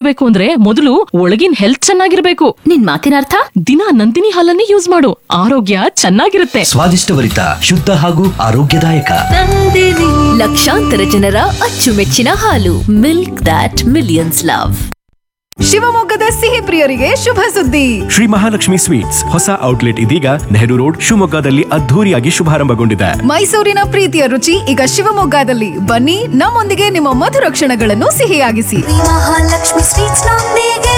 ಚೆನ್ನಾಗಿರ್ಬೇಕು ಅಂದ್ರೆ ಮೊದಲು ಒಳಗಿನ ಹೆಲ್ತ್ ಚೆನ್ನಾಗಿರ್ಬೇಕು. ನಿನ್ ಮಾತಿನ ಅರ್ಥ? ದಿನ ನಂದಿನಿ ಹಾಲನ್ನೇ ಯೂಸ್ ಮಾಡು, ಆರೋಗ್ಯ ಚೆನ್ನಾಗಿರುತ್ತೆ. ಸ್ವಾದಿಷ್ಟಭರಿತ, ಶುದ್ಧ ಹಾಗೂ ಆರೋಗ್ಯದಾಯಕ ಲಕ್ಷಾಂತರ ಜನರ ಅಚ್ಚುಮೆಚ್ಚಿನ ಹಾಲು. Milk that millions love. ಶಿವಮೊಗ್ಗದ ಸಿಹಿ ಪ್ರಿಯರಿಗೆ ಶುಭ ಸುದ್ದಿ. ಶ್ರೀ ಮಹಾಲಕ್ಷ್ಮಿ ಸ್ವೀಟ್ಸ್ ಹೊಸ ಔಟ್ಲೆಟ್ ಇದೀಗ ನೆಹರು ರೋಡ್ ಶಿವಮೊಗ್ಗದಲ್ಲಿ ಅದ್ಧೂರಿಯಾಗಿ ಶುಭಾರಂಭಗೊಂಡಿದೆ. ಮೈಸೂರಿನ ಪ್ರೀತಿಯ ರುಚಿ ಈಗ ಶಿವಮೊಗ್ಗದಲ್ಲಿ. ಬನ್ನಿ, ನಮ್ಮೊಂದಿಗೆ ನಿಮ್ಮ ಮಧುರ ಕ್ಷಣಗಳನ್ನು ಸಿಹಿಯಾಗಿಸಿ. ಮಹಾಲಕ್ಷ್ಮಿ ಸ್ವೀಟ್ಸ್ ನೊಂದಿಗೆ.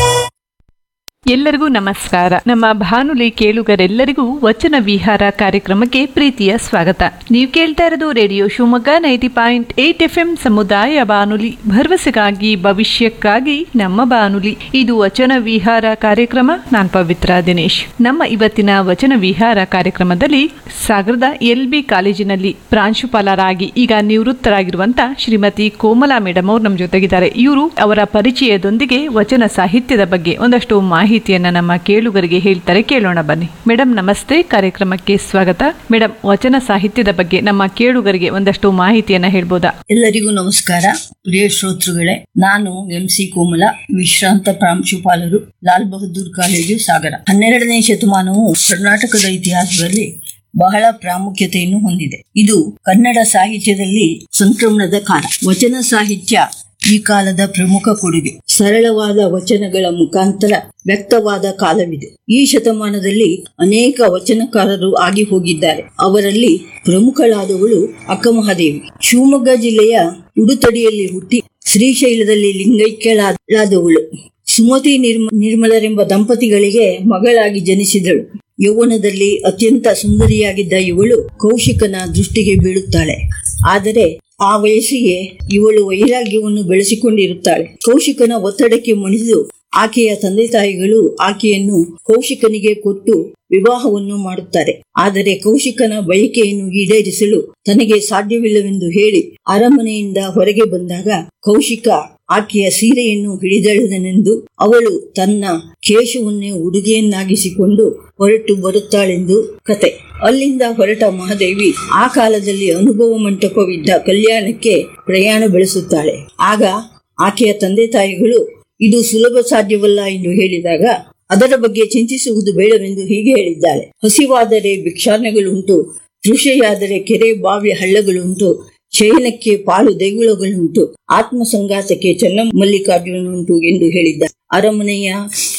ಎಲ್ಲರಿಗೂ ನಮಸ್ಕಾರ. ನಮ್ಮ ಬಾನುಲಿ ಕೇಳುಗರೆಲ್ಲರಿಗೂ ವಚನ ವಿಹಾರ ಕಾರ್ಯಕ್ರಮಕ್ಕೆ ಪ್ರೀತಿಯ ಸ್ವಾಗತ. ನೀವು ಕೇಳ್ತಾ ಇರೋದು ರೇಡಿಯೋ ಶಿವಮೊಗ್ಗ 90.8 FM ಸಮುದಾಯ ಬಾನುಲಿ, ಭರವಸೆಗಾಗಿ ಭವಿಷ್ಯಕ್ಕಾಗಿ ನಮ್ಮ ಬಾನುಲಿ. ಇದು ವಚನ ವಿಹಾರ ಕಾರ್ಯಕ್ರಮ. ನಾನು ಪವಿತ್ರ ದಿನೇಶ್. ನಮ್ಮ ಇವತ್ತಿನ ವಚನ ವಿಹಾರ ಕಾರ್ಯಕ್ರಮದಲ್ಲಿ ಸಾಗರದ LB ಕಾಲೇಜಿನಲ್ಲಿ ಪ್ರಾಂಶುಪಾಲರಾಗಿ ಈಗ ನಿವೃತ್ತರಾಗಿರುವಂತ ಶ್ರೀಮತಿ ಕೋಮಲಾ ಮೇಡಮ್ ಅವರು ನಮ್ಮ ಜೊತೆಗಿದ್ದಾರೆ. ಇವರು ಅವರ ಪರಿಚಯದೊಂದಿಗೆ ವಚನ ಸಾಹಿತ್ಯದ ಬಗ್ಗೆ ಒಂದಷ್ಟು ಮಾಹಿತಿಯನ್ನ ನಮ್ಮ ಕೇಳುಗರಿಗೆ ಹೇಳ್ತಾರೆ. ಕೇಳೋಣ ಬನ್ನಿ. ಮೇಡಮ್ ನಮಸ್ತೆ, ಕಾರ್ಯಕ್ರಮಕ್ಕೆ ಸ್ವಾಗತ. ಮೇಡಮ್, ವಚನ ಸಾಹಿತ್ಯದ ಬಗ್ಗೆ ನಮ್ಮ ಕೇಳುಗರಿಗೆ ಒಂದಷ್ಟು ಮಾಹಿತಿಯನ್ನ ಹೇಳ್ಬೋದಾ? ಎಲ್ಲರಿಗೂ ನಮಸ್ಕಾರ ಪ್ರಿಯ ಶ್ರೋತೃಗಳೇ. ನಾನು MC ಕೋಮಲಾ, ವಿಶ್ರಾಂತ ಪ್ರಾಂಶುಪಾಲರು, ಲಾಲ್ ಬಹದ್ದೂರ್ ಕಾಲೇಜು, ಸಾಗರ. 12ನೇ ಶತಮಾನವು ಕರ್ನಾಟಕದ ಇತಿಹಾಸದಲ್ಲಿ ಬಹಳ ಪ್ರಾಮುಖ್ಯತೆಯನ್ನು ಹೊಂದಿದೆ. ಇದು ಕನ್ನಡ ಸಾಹಿತ್ಯದಲ್ಲಿ ಸಂಕ್ರಮಣದ ಕಾಲ. ವಚನ ಸಾಹಿತ್ಯ ಈ ಕಾಲದ ಪ್ರಮುಖ ಕೊಡುಗೆ. ಸರಳವಾದ ವಚನಗಳ ಮುಖಾಂತರ ವ್ಯಕ್ತವಾದ ಕಾಲವಿದೆ. ಈ ಶತಮಾನದಲ್ಲಿ ಅನೇಕ ವಚನಕಾರರು ಆಗಿ ಹೋಗಿದ್ದಾರೆ. ಅವರಲ್ಲಿ ಪ್ರಮುಖಳಾದವಳು ಅಕ್ಕಮಹಾದೇವಿ. ಶಿವಮೊಗ್ಗ ಜಿಲ್ಲೆಯ ಉಡುತಡಿಯಲ್ಲಿ ಹುಟ್ಟಿ ಶ್ರೀಶೈಲದಲ್ಲಿ ಲಿಂಗೈಕ್ಯಳಾದವಳು. ಸುಮತಿ ನಿರ್ಮಲರೆಂಬ ದಂಪತಿಗಳಿಗೆ ಮಗಳಾಗಿ ಜನಿಸಿದಳು. ಯೌವನದಲ್ಲಿ ಅತ್ಯಂತ ಸುಂದರಿಯಾಗಿದ್ದ ಇವಳು ಕೌಶಿಕನ ದೃಷ್ಟಿಗೆ ಬೀಳುತ್ತಾಳೆ. ಆದರೆ ಆ ವಯಸ್ಸಿಗೆ ಇವಳು ವೈರಾಗ್ಯವನ್ನು ಬೆಳೆಸಿಕೊಂಡಿರುತ್ತಾಳೆ. ಕೌಶಿಕನ ಒತ್ತಡಕ್ಕೆ ಮಣಿದು ಆಕೆಯ ತಂದೆ ತಾಯಿಗಳು ಆಕೆಯನ್ನು ಕೌಶಿಕನಿಗೆ ಕೊಟ್ಟು ವಿವಾಹವನ್ನು ಮಾಡುತ್ತಾರೆ. ಆದರೆ ಕೌಶಿಕನ ಬಯಕೆಯನ್ನು ಈಡೇರಿಸಲು ತನಗೆ ಸಾಧ್ಯವಿಲ್ಲವೆಂದು ಹೇಳಿ ಅರಮನೆಯಿಂದ ಹೊರಗೆ ಬಂದಾಗ ಕೌಶಿಕ ಆಕೆಯ ಸೀರೆಯನ್ನು ಹಿಡಿದಳೆದನೆಂದು ಅವಳು ತನ್ನ ಕೇಶವನ್ನೇ ಉಡುಗೆಯನ್ನಾಗಿಸಿಕೊಂಡು ಹೊರಟು ಬರುತ್ತಾಳೆಂದು ಕತೆ. ಅಲ್ಲಿಂದ ಹೊರಟ ಮಹಾದೇವಿ ಆ ಕಾಲದಲ್ಲಿ ಅನುಭವ ಮಂಟಪವಿದ್ದ ಕಲ್ಯಾಣಕ್ಕೆ ಪ್ರಯಾಣ ಬೆಳೆಸುತ್ತಾಳೆ. ಆಗ ಆಕೆಯ ತಂದೆ ತಾಯಿಗಳು ಇದು ಸುಲಭ ಸಾಧ್ಯವಲ್ಲ ಎಂದು ಹೇಳಿದಾಗ ಅದರ ಬಗ್ಗೆ ಚಿಂತಿಸುವುದು ಬೇಡವೆಂದು ಹೀಗೆ ಹೇಳಿದ್ದಾಳೆ. ಹಸಿವಾದರೆ ಭಿಕ್ಷಾಟನೆಗಳುಂಟು, ತೃಷೆಯಾದರೆ ಕೆರೆ ಬಾವಿ ಹಳ್ಳಗಳುಂಟು, ಶಯನಕ್ಕೆ ಪಾಲು ದೇಗುಲಗಳುಂಟು, ಆತ್ಮಸಂಗಾತಕ್ಕೆ ಚನ್ನಮಲ್ಲಿಕಾರ್ಜುನನುಂಟು ಎಂದು ಹೇಳಿದ್ದಾರೆ. ಅರಮನೆಯ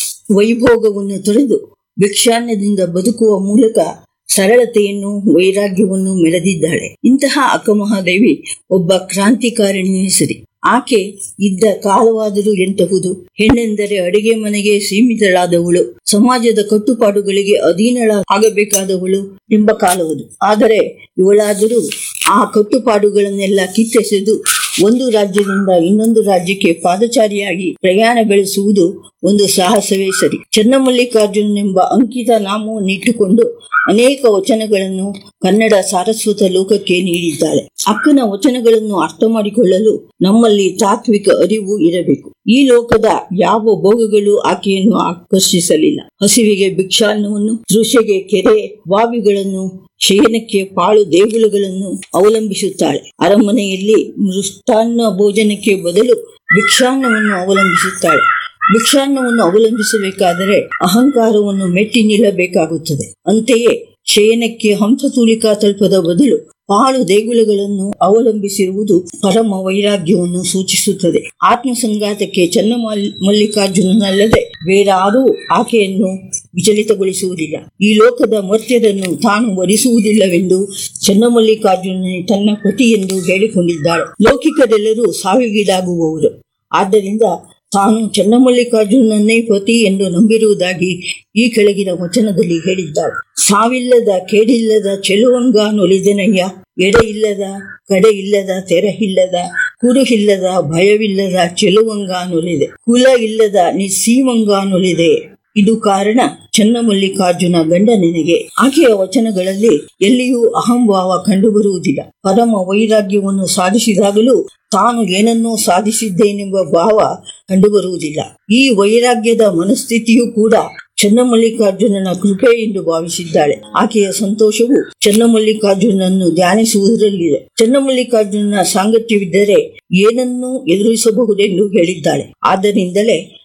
ವೈಭೋಗವನ್ನು ತೊರೆದು ಭಿಕ್ಷಾಟನೆಯಿಂದ ಬದುಕುವ ಮೂಲಕ ಸರಳತೆಯನ್ನು ವೈರಾಗ್ಯವನ್ನು ಮೆರೆದಿದ್ದಾಳೆ. ಇಂತಹ ಅಕ್ಕಮಹಾದೇವಿ ಒಬ್ಬ ಕ್ರಾಂತಿಕಾರಿಣಿಯ ಹೆಸರಿ. ಆಕೆ ಇದ್ದ ಕಾಲವಾದರೂ ಎಂತಹುದು. ಹೆಣ್ಣೆಂದರೆ ಅಡಿಗೆ ಮನೆಗೆ ಸೀಮಿತಳಾದವಳು, ಸಮಾಜದ ಕಟ್ಟುಪಾಡುಗಳಿಗೆ ಅಧೀನಳಾಗಬೇಕಾದವಳು ಎಂಬ ಕಾಲವದು. ಆದರೆ ಇವಳಾದರೂ ಆ ಕಟ್ಟುಪಾಡುಗಳನ್ನೆಲ್ಲ ಕಿತ್ತೆಸೆದು ಒಂದು ರಾಜ್ಯದಿಂದ ಇನ್ನೊಂದು ರಾಜ್ಯಕ್ಕೆ ಪಾದಚಾರಿಯಾಗಿ ಪ್ರಯಾಣ ಬೆಳೆಸುವುದು ಒಂದು ಸಾಹಸವೇ ಸರಿ. ಚನ್ನಮಲ್ಲಿಕಾರ್ಜುನನೆಂಬ ಅಂಕಿತ ನಾಮವನ್ನಿಟ್ಟುಕೊಂಡು ಅನೇಕ ವಚನಗಳನ್ನು ಕನ್ನಡ ಸಾರಸ್ವತ ಲೋಕಕ್ಕೆ ನೀಡಿದ್ದಾಳೆ. ಅಕ್ಕನ ವಚನಗಳನ್ನು ಅರ್ಥ ಮಾಡಿಕೊಳ್ಳಲು ನಮ್ಮಲ್ಲಿ ತಾತ್ವಿಕ ಅರಿವು ಇರಬೇಕು. ಈ ಲೋಕದ ಯಾವ ಭೋಗಗಳು ಆಕೆಯನ್ನು ಆಕರ್ಷಿಸಲಿಲ್ಲ. ಹಸಿವಿಗೆ ಭಿಕ್ಷಾನ್ನವನ್ನು, ತೃಷೆಗೆ ಕೆರೆ ಬಾವಿಗಳನ್ನು, ಶಯನಕ್ಕೆ ಪಾಳು ದೇಗುಲಗಳನ್ನು ಅವಲಂಬಿಸುತ್ತಾಳೆ. ಅರಮನೆಯಲ್ಲಿ ಮೃಷ್ಟಾನ್ನ ಭೋಜನಕ್ಕೆ ಬದಲು ಭಿಕ್ಷಾನ್ನವನ್ನು ಅವಲಂಬಿಸುತ್ತಾಳೆ. ಭಿಕ್ಷಾನ್ನವನ್ನು ಅವಲಂಬಿಸಬೇಕಾದರೆ ಅಹಂಕಾರವನ್ನು ಮೆಟ್ಟಿ ನಿಲ್ಲಬೇಕಾಗುತ್ತದೆ. ಅಂತೆಯೇ ಶಯನಕ್ಕೆ ಹಂಸತೂಲಿಕಾ ತಲ್ಪದ ಬದಲು ಪಾಳು ದೇಗುಲಗಳನ್ನು ಅವಲಂಬಿಸಿರುವುದು ಪರಮ ವೈರಾಗ್ಯವನ್ನು ಸೂಚಿಸುತ್ತದೆ. ಆತ್ಮಸಂಗಾತಕ್ಕೆ ಚನ್ನಮಲ್ಲಿಕಾರ್ಜುನನಲ್ಲದೆ ಬೇರಾರೂ ಆಕೆಯನ್ನು ವಿಚಲಿತಗೊಳಿಸುವುದಿಲ್ಲ. ಈ ಲೋಕದ ಮರ್ತ್ಯರನ್ನು ತಾನು ವರಿಸುವುದಿಲ್ಲವೆಂದು ಚನ್ನಮಲ್ಲಿಕಾರ್ಜುನನೇ ತನ್ನ ಪತಿ ಎಂದು ಹೇಳಿಕೊಂಡಿದ್ದಾಳೆ. ಲೌಕಿಕರೆಲ್ಲರೂ ಸಾವಿಗೀಡಾಗುವವರು. ಆದ್ದರಿಂದ ತಾನು ಚನ್ನಮಲ್ಲಿಕಾರ್ಜುನನ್ನೇ ಪತಿ ಎಂದು ನಂಬಿರುವುದಾಗಿ ಈ ಕೆಳಗಿನ ವಚನದಲ್ಲಿ ಹೇಳಿದ್ದಾಳೆ. ಸಾವಿಲ್ಲದ ಕೇಡಿಲ್ಲದ ಚೆಲುವಂಗಾನೊಲಿದೆನಯ್ಯ, ಎಡೆ ಇಲ್ಲದ ಕಡೆ ಇಲ್ಲದ ತೆರ ಇಲ್ಲದ ಕುರುಹಿಲ್ಲದ ಭಯವಿಲ್ಲದ ಚೆಲುವಂಗಾನೊಲಿದೆ, ಕುಲ ಇಲ್ಲದ ನಿಸ್ಸೀಮಂಗಾನೊಲಿದೆ. ಇದು ಕಾರಣ ಚನ್ನಮಲ್ಲಿಕಾರ್ಜುನ ಗಂಡ ನಿನಗೆ. ಆಕೆಯ ವಚನಗಳಲ್ಲಿ ಎಲ್ಲಿಯೂ ಅಹಂಭಾವ ಕಂಡುಬರುವುದಿಲ್ಲ. ಪರಮ ವೈರಾಗ್ಯವನ್ನು ಸಾಧಿಸಿದಾಗಲೂ ತಾನು ಏನನ್ನೋ ಸಾಧಿಸಿದ್ದೇನೆಂಬ ಭಾವ ಕಂಡುಬರುವುದಿಲ್ಲ. ಈ ವೈರಾಗ್ಯದ ಮನಸ್ಥಿತಿಯೂ ಕೂಡ ಚನ್ನಮಲ್ಲಿಕಾರ್ಜುನನ ಕೃಪೆ ಎಂದು ಭಾವಿಸಿದ್ದಾಳೆ. ಆಕೆಯ ಸಂತೋಷವು ಚನ್ನಮಲ್ಲಿಕಾರ್ಜುನನ್ನು ಧ್ಯಾನಿಸುವುದರಲ್ಲಿದೆ. ಚನ್ನಮಲ್ಲಿಕಾರ್ಜುನನ ಸಾಂಗತ್ಯವಿದ್ದರೆ ಏನನ್ನೂ ಎದುರಿಸಬಹುದೆಂದು ಹೇಳಿದ್ದಾಳೆ. ಆದ್ದರಿಂದಲೇ